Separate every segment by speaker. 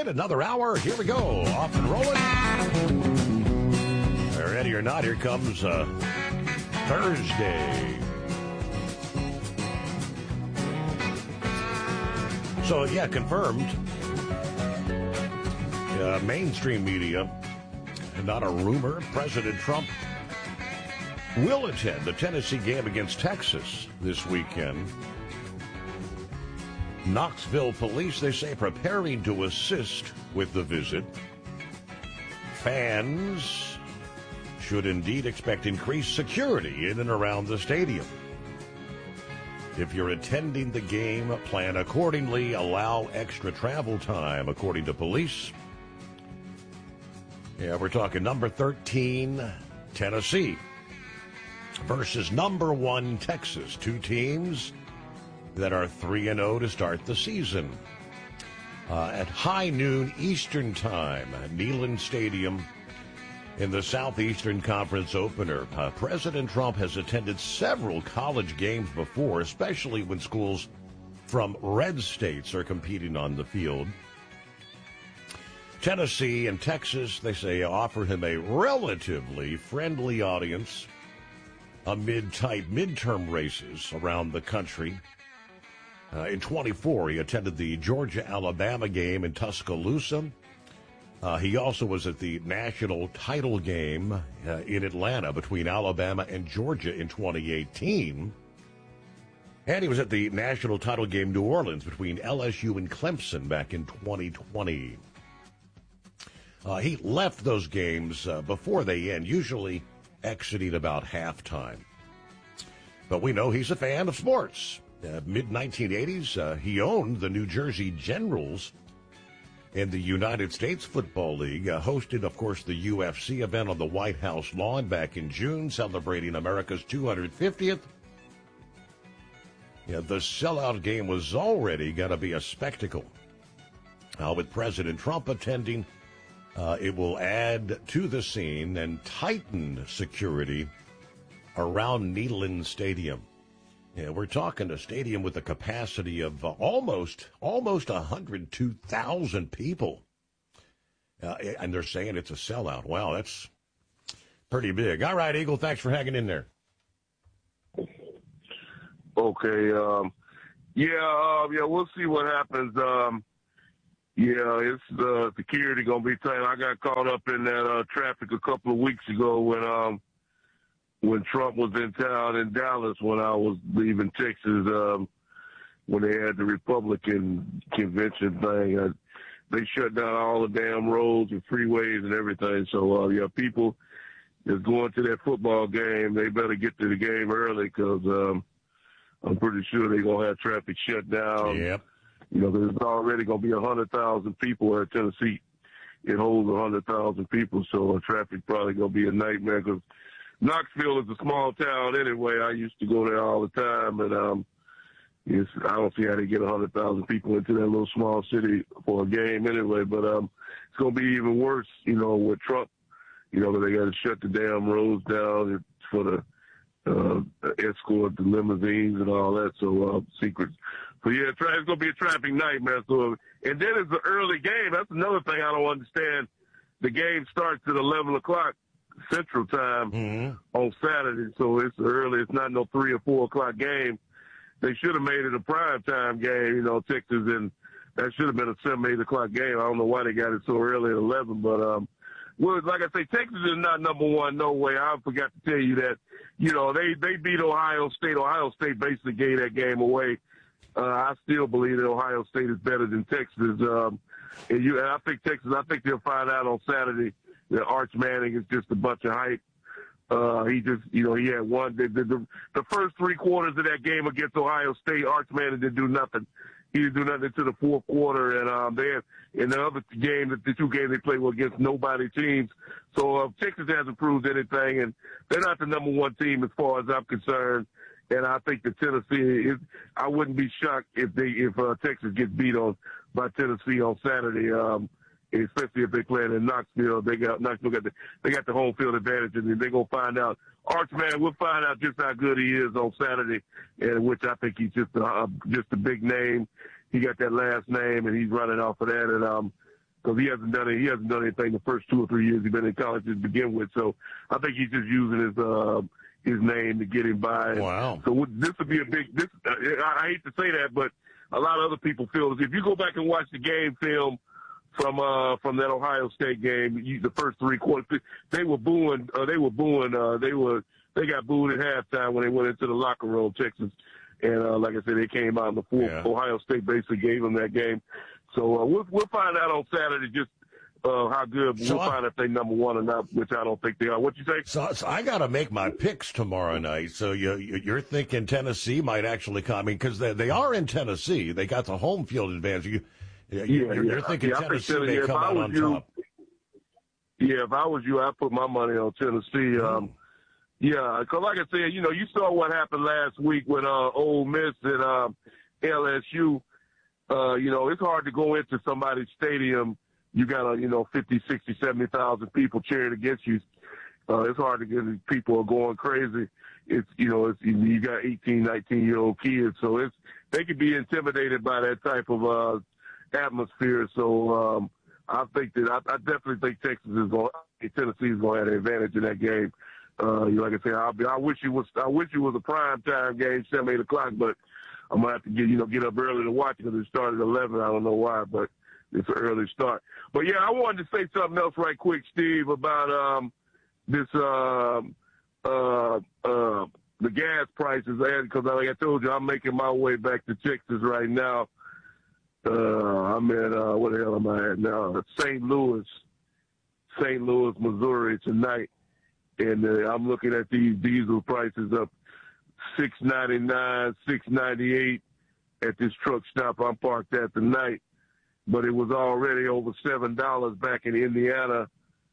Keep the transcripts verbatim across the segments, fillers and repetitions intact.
Speaker 1: right, another hour. Here we go. Off and rolling. Ready or not, here comes uh, Thursday. So, yeah, confirmed. Uh, mainstream media, and not a rumor, President Trump will attend the Tennessee game against Texas this weekend. Knoxville police, they say, preparing to assist with the visit. Fans should indeed expect increased security in and around the stadium. If you're attending the game, plan accordingly. Allow extra travel time, according to police. Yeah, we're talking number thirteen, Tennessee, versus number one, Texas. Two teams that are three and oh to start the season. Uh, at high noon Eastern time, Neyland Stadium in the Southeastern Conference opener. Uh, President Trump has attended several college games before, especially when schools from red states are competing on the field. Tennessee and Texas, they say, offer him a relatively friendly audience amid tight midterm races around the country. Uh, in twenty-four, he attended the Georgia-Alabama game in Tuscaloosa. Uh, he also was at the national title game uh, in Atlanta between Alabama and Georgia in twenty eighteen. And he was at the national title game New Orleans between L S U and Clemson back in twenty twenty. Uh, he left those games uh, before they end, usually exiting about halftime. But we know he's a fan of sports. Uh, mid nineteen eighties, uh, he owned the New Jersey Generals in the United States Football League, uh, hosted, of course, the U F C event on the White House lawn back in June, celebrating America's two hundred fiftieth. Yeah, the sellout game was already going to be a spectacle. Uh, with President Trump attending, uh, it will add to the scene and tighten security around Neyland Stadium. Yeah, we're talking a stadium with a capacity of uh, almost almost one hundred two thousand people. Uh, and they're saying it's a sellout. Wow, that's pretty big. All right, Eagle, thanks for hanging in there.
Speaker 2: Okay. Um, yeah, uh, yeah, we'll see what happens. Um, yeah, it's uh, security going to be tight. I got caught up in that uh, traffic a couple of weeks ago when um, – when Trump was in town in Dallas when I was leaving Texas, um, when they had the Republican convention thing. Uh, they shut down all the damn roads and freeways and everything. So, uh, yeah, people that's going to that football game, they better get to the game early because um, I'm pretty sure they're going to have traffic shut down.
Speaker 1: Yep.
Speaker 2: You know, there's already going to be one hundred thousand people at Tennessee. It holds one hundred thousand people, so uh, traffic probably going to be a nightmare because Knoxville is a small town anyway. I used to go there all the time, and um, it's, I don't see how they get one hundred thousand people into that little small city for a game anyway. But um, it's going to be even worse, you know, with Trump. You know, they got to shut the damn roads down for the uh, escort, the limousines, and all that. So uh, secrets. So yeah, it's going to be a traffic nightmare. So and then it's an early game. That's another thing I don't understand. The game starts at eleven o'clock. Central Time mm-hmm. on Saturday, so it's early. It's not no three or four o'clock game. They should have made it a prime time game, you know, Texas, and that should have been a seven, eight o'clock game. I don't know why they got it so early at eleven, but um, well, like I say, Texas is not number one, no way. I forgot to tell you that. You know, they they beat Ohio State. Ohio State basically gave that game away. Uh, I still believe that Ohio State is better than Texas. Um, and you, and I think Texas. I think they'll find out on Saturday. That Arch Manning is just a bunch of hype. Uh, he just, you know, he had one. The, the, the first three quarters of that game against Ohio State, Arch Manning didn't do nothing. He didn't do nothing until the fourth quarter. And um, they had, in the other game, the two games they played were against nobody teams. So uh, Texas hasn't proved anything, and they're not the number one team as far as I'm concerned. And I think that Tennessee is. I wouldn't be shocked if they if uh, Texas gets beat on by Tennessee on Saturday. Um, Especially if they playing in Knoxville, they got Knoxville got the they got the home field advantage, and they're gonna find out. Arch Man, we'll find out just how good he is on Saturday, and which I think he's just a, just a big name. He got that last name, and he's running off of that. And um, because he hasn't done it. He hasn't done anything the first two or three years he's been in college to begin with. So I think he's just using his uh, his name to get him by.
Speaker 1: Wow.
Speaker 2: So this would be a big. This uh, I hate to say that, but a lot of other people feel as if you go back and watch the game film from uh, from that Ohio State game, you, the first three quarters, they were booing. Uh, they were booing. Uh, they were they got booed at halftime when they went into the locker room, Texas. And uh, like I said, they came out in the fourth. Yeah. Ohio State basically gave them that game. So uh, we'll we'll find out on Saturday just uh, how good. So we'll I, find out if they number one or not, which I don't think they are. What you say?
Speaker 1: So, so I got to make my picks tomorrow night. So you you're thinking Tennessee might actually come? I mean, because they they are in Tennessee, they got the home field advantage. You, you, yeah, you're, yeah. you're thinking yeah, Tennessee think, may yeah, come out on
Speaker 2: you,
Speaker 1: top.
Speaker 2: Yeah, if I was you, I'd put my money on Tennessee. Um, mm. Yeah, because like I said, you know, you saw what happened last week with uh, Ole Miss and uh, L S U. Uh, you know, it's hard to go into somebody's stadium. You got, a, you know, fifty, sixty, seventy thousand people cheering against you. Uh, it's hard to get people are going crazy. It's, you know, it's, you got eighteen, nineteen-year-old kids. So it's they could be intimidated by that type of uh, atmosphere. So um, I think that I, I definitely think Texas is going Tennessee is going to have an advantage in that game. Uh, like I said, I'll be, I wish it was, I wish it was a prime time game, seven, eight o'clock, but I'm gonna have to get, you know, get up early to watch it because it started at eleven. I don't know why, but it's an early start. But yeah, I wanted to say something else right quick, Steve, about, um, this, um, uh, uh, the gas prices, because like I told you, I'm making my way back to Texas right now. Uh, I'm at, uh, what the hell am I at now? Saint Louis, Saint Louis, Missouri tonight. And uh, I'm looking at these diesel prices up six ninety-nine, six ninety-eight at this truck stop I'm parked at tonight. But it was already over seven dollars back in Indiana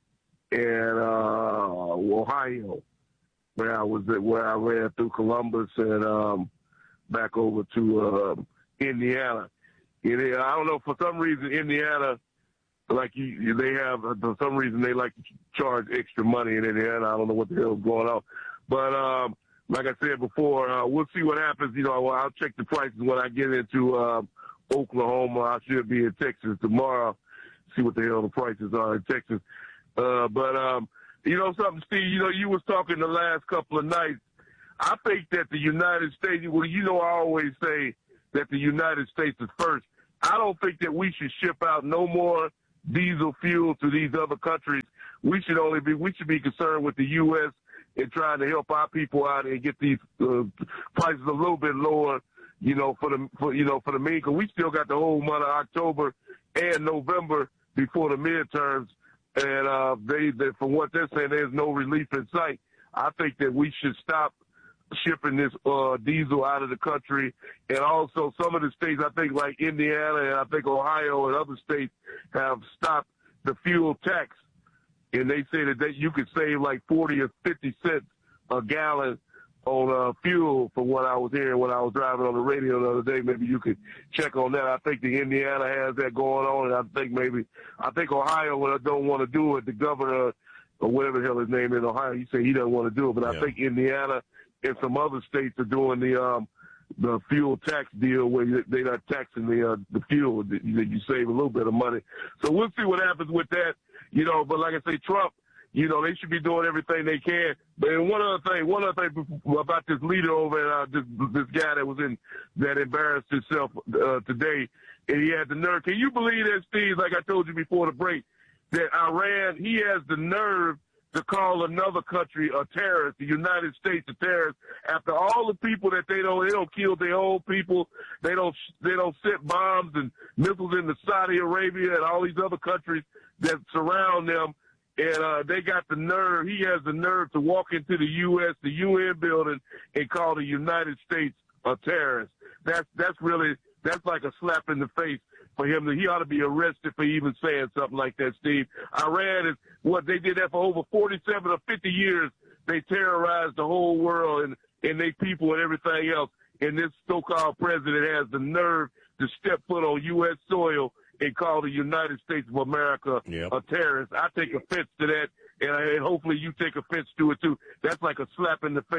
Speaker 2: and uh, Ohio, where I was at, where I ran through Columbus and um, back over to uh, Indiana. And I don't know, for some reason, Indiana, like you, they have, for some reason, they like to charge extra money in Indiana. I don't know what the hell is going on. But um, like I said before, uh, we'll see what happens. You know, I'll check the prices when I get into uh, Oklahoma. I should be in Texas tomorrow, see what the hell the prices are in Texas. Uh, but, um, you know something, Steve, you know, you was talking the last couple of nights. I think that the United States, well, you know, I always say that the United States is first. I don't think that we should ship out no more diesel fuel to these other countries. We should only be, we should be concerned with the U S and trying to help our people out and get these uh, prices a little bit lower, you know, for the, for, you know, for the main, because we still got the whole month of October and November before the midterms. And uh, they, they, from what they're saying, there's no relief in sight. I think that we should stop shipping this uh, diesel out of the country. And also some of the states, I think like Indiana and I think Ohio and other states have stopped the fuel tax. And they say that they, you could save like forty or fifty cents a gallon on uh, fuel from what I was hearing when I was driving on the radio the other day. Maybe you could check on that. I think the Indiana has that going on. And I think maybe, I think Ohio don't want to do it. The governor or whatever the hell his name is in Ohio, he said he doesn't want to do it. But yeah. I think Indiana and some other states are doing the um, the fuel tax deal where they're not taxing the uh, the fuel. That you save a little bit of money. So we'll see what happens with that. You know, but like I say, Trump, you know, they should be doing everything they can. But one other thing, one other thing about this leader over at uh, this, this guy that was in that embarrassed himself uh, today, and he had the nerve. Can you believe that, Steve? Like I told you before the break, that Iran, he has the nerve to call another country a terrorist, the United States a terrorist, after all the people that they don't, they don't kill their own people, they don't, they don't set bombs and missiles into Saudi Arabia and all these other countries that surround them, and uh, they got the nerve, he has the nerve to walk into the U S, the U N building, and call the United States a terrorist. That's, that's really, that's like a slap in the face for him. He ought to be arrested for even saying something like that, Steve. Iran is what they did that for over forty-seven or fifty years. They terrorized the whole world and, and they people and everything else. And this so-called president has the nerve to step foot on U S soil and call the United States of America yep. a terrorist. I take offense to that, and, I, and hopefully you take offense to it too. That's like a slap in the face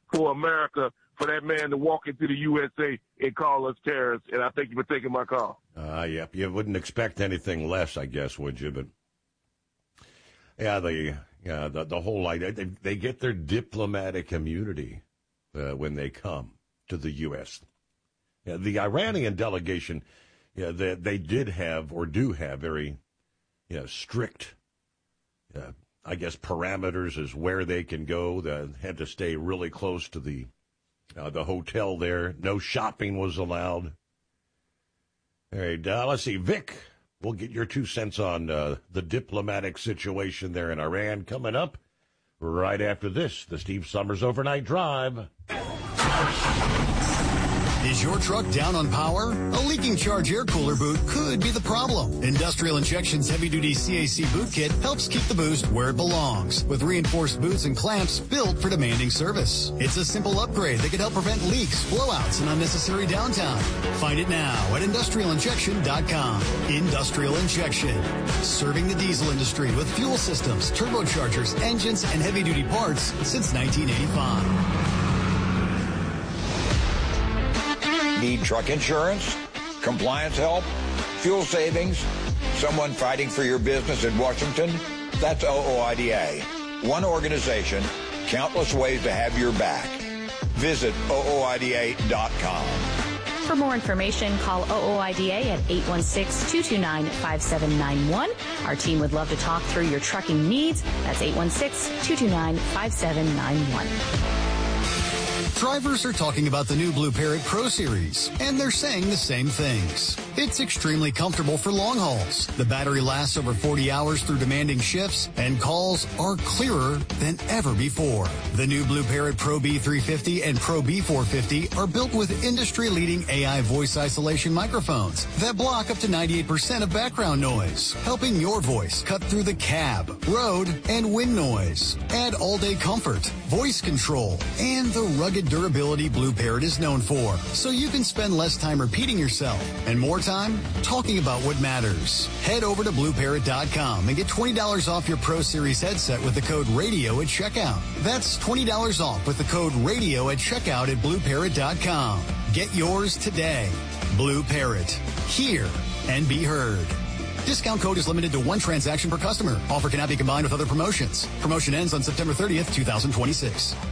Speaker 2: for America for that man to walk into the U S A and call us terrorists. And I thank you for taking my call.
Speaker 1: Uh, yeah, you wouldn't expect anything less, I guess, would you? But yeah, the yeah the, the whole idea, they, they get their diplomatic immunity uh, when they come to the U S. Yeah, the Iranian delegation, yeah, they, they did have or do have very yeah, strict, uh, I guess, parameters as where they can go. They had to stay really close to the uh, the hotel there. No shopping was allowed. All right, uh, let's see. Vic, we'll get your two cents on uh, the diplomatic situation there in Iran coming up right after this, the Steve Summers Overnight Drive.
Speaker 3: Is your truck down on power? A leaking charge air cooler boot could be the problem. Industrial Injection's heavy-duty C A C boot kit helps keep the boost where it belongs, with reinforced boots and clamps built for demanding service. It's a simple upgrade that can help prevent leaks, blowouts, and unnecessary downtime. Find it now at industrial injection dot com. Industrial Injection, serving the diesel industry with fuel systems, turbochargers, engines, and heavy-duty parts since nineteen eighty-five.
Speaker 4: Need truck insurance, compliance help, fuel savings, someone fighting for your business in Washington? That's O O I D A. One organization, countless ways to have your back. Visit O O I D A dot com.
Speaker 5: For more information, call O O I D A at eight one six, two two nine, five seven nine one. Our team would love to talk through your trucking needs. That's eight one six, two two nine, five seven nine one.
Speaker 3: Drivers are talking about the new Blue Parrot Pro Series, and they're saying the same things. It's extremely comfortable for long hauls. The battery lasts over forty hours through demanding shifts, and calls are clearer than ever before. The new Blue Parrot Pro B three fifty and Pro B four fifty are built with industry-leading A I voice isolation microphones that block up to ninety-eight percent of background noise, helping your voice cut through the cab, road, and wind noise. Add all-day comfort, voice control, and the rugged durability Blue Parrot is known for, so you can spend less time repeating yourself and more time talking about what matters. Head over to blue parrot dot com and get twenty dollars off your Pro Series headset with the code RADIO at checkout. That's twenty dollars off with the code RADIO at checkout at blue parrot dot com. Get yours today. Blue Parrot. Hear and be heard. Discount code is limited to one transaction per customer. Offer cannot be combined with other promotions. Promotion ends on September thirtieth, two thousand twenty-six.